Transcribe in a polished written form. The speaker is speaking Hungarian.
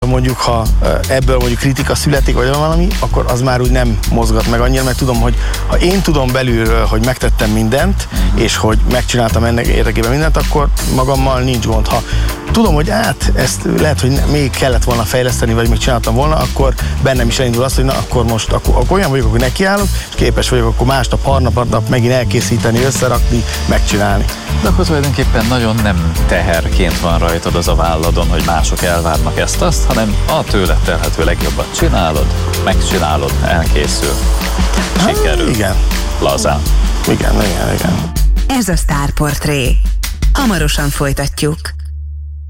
mondjuk, ha ebből mondjuk kritika születik, vagy valami, akkor az már úgy nem mozgat meg annyira, mert tudom, hogy ha én tudom belülről, hogy megtettem mindent, és hogy megcsináltam ennek érdekében mindent, akkor magammal nincs gond. Ha tudom, hogy ezt lehet, hogy még kellett volna fejleszteni, vagy még csináltam volna, akkor bennem is elindul az, hogy na, akkor most akkor olyan vagyok, hogy nekiállok, és képes vagyok akkor másnap, harmadnap megint elkészíteni, összerakni, megcsinálni. De akkor tulajdonképpen nagyon nem teherként van rajtad az a válladon, hogy mások elvárnak ezt-azt, hanem a tőled telhető legjobbat csinálod, megcsinálod, elkészül, sikerül. Igen. Lazán. Igen. Ez a Sztárportré. Hamarosan folytatjuk.